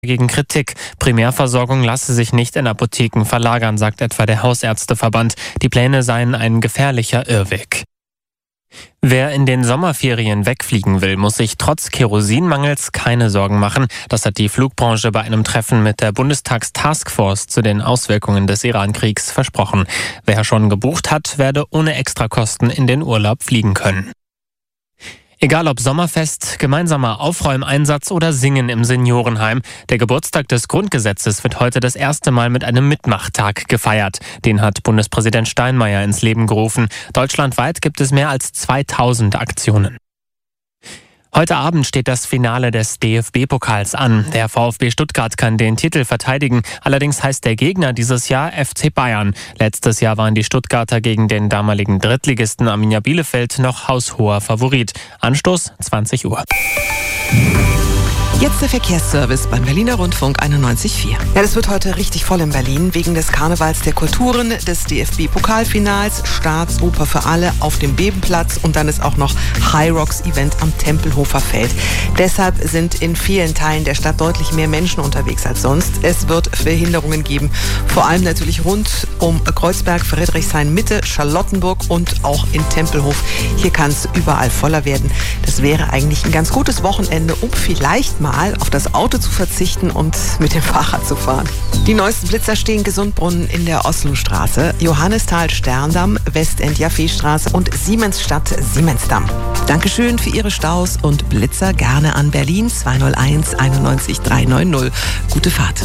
gegen Kritik. Primärversorgung lasse sich nicht in Apotheken verlagern, sagt etwa der Hausärzteverband. Die Pläne seien ein gefährlicher Irrweg. Wer in den Sommerferien wegfliegen will, muss sich trotz Kerosinmangels keine Sorgen machen. Das hat die Flugbranche bei einem Treffen mit der Bundestagstaskforce zu den Auswirkungen des Iran-Kriegs versprochen. Wer schon gebucht hat, werde ohne Extrakosten in den Urlaub fliegen können. Egal ob Sommerfest, gemeinsamer Aufräumeinsatz oder Singen im Seniorenheim, der Geburtstag des Grundgesetzes wird heute das erste Mal mit einem Mitmachtag gefeiert. Den hat Bundespräsident Steinmeier ins Leben gerufen. Deutschlandweit gibt es mehr als 2000 Aktionen. Heute Abend steht das Finale des DFB-Pokals an. Der VfB Stuttgart kann den Titel verteidigen. Allerdings heißt der Gegner dieses Jahr FC Bayern. Letztes Jahr waren die Stuttgarter gegen den damaligen Drittligisten Arminia Bielefeld noch haushoher Favorit. Anstoß 20 Uhr. Jetzt der Verkehrsservice beim Berliner Rundfunk 91.4. Ja, das wird heute richtig voll in Berlin wegen des Karnevals der Kulturen, des DFB-Pokalfinals, Staatsoper für alle auf dem Bebenplatz und dann ist auch noch High Rocks Event am Tempelhofer Feld. Deshalb sind in vielen Teilen der Stadt deutlich mehr Menschen unterwegs als sonst. Es wird Verhinderungen geben, vor allem natürlich rund um Kreuzberg, Friedrichshain, Mitte, Charlottenburg und auch in Tempelhof. Hier kann es überall voller werden. Das wäre eigentlich ein ganz gutes Wochenende, um vielleicht mal auf das Auto zu verzichten und mit dem Fahrrad zu fahren. Die neuesten Blitzer stehen Gesundbrunnen in der Oslostraße, Johannisthal-Sterndamm, Westend-Jaffeestraße und Siemensstadt-Siemensdamm. Dankeschön für Ihre Staus und Blitzer gerne an Berlin 201 91 390. Gute Fahrt.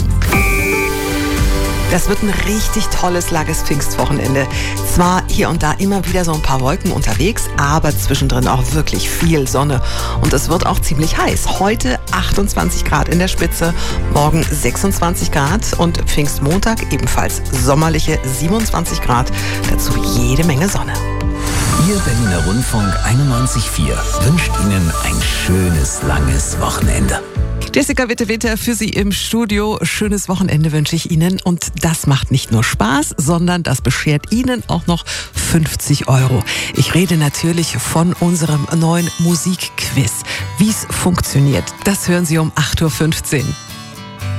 Das wird ein richtig tolles langes Pfingstwochenende. Zwar hier und da immer wieder so ein paar Wolken unterwegs, aber zwischendrin auch wirklich viel Sonne. Und es wird auch ziemlich heiß. Heute 28 Grad in der Spitze, morgen 26 Grad und Pfingstmontag ebenfalls sommerliche 27 Grad. Dazu jede Menge Sonne. Ihr Berliner Rundfunk 91.4 wünscht Ihnen ein schönes, langes Wochenende. Jessica Witte für Sie im Studio. Schönes Wochenende wünsche ich Ihnen. Und das macht nicht nur Spaß, sondern das beschert Ihnen auch noch 50 €. Ich rede natürlich von unserem neuen Musikquiz. Wie es funktioniert, das hören Sie um 8:15 Uhr.